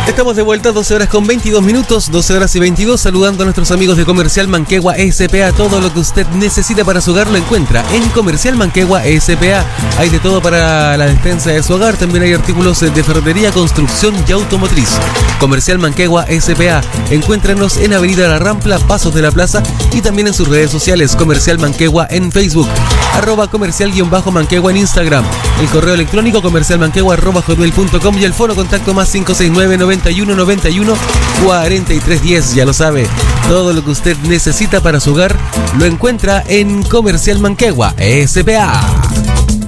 Estamos de vuelta, 12 horas con 22 minutos, 12 horas y 22, saludando a nuestros amigos de Comercial Manquehua S.p.A. Todo lo que usted necesita para su hogar lo encuentra en Comercial Manquehua S.p.A. Hay de todo para la despensa de su hogar, también hay artículos de ferretería, construcción y automotriz. Comercial Manquehua S.p.A. Encuéntranos en Avenida La Rampla, Pasos de la Plaza, y también en sus redes sociales, Comercial Manquehua en Facebook, @comercial_manquehua en Instagram, el correo electrónico comercialmanquehua@hotmail.com y el fono contacto más 569 91 91 43 10. Ya lo sabe, todo lo que usted necesita para su hogar lo encuentra en Comercial Manquehua S.p.A.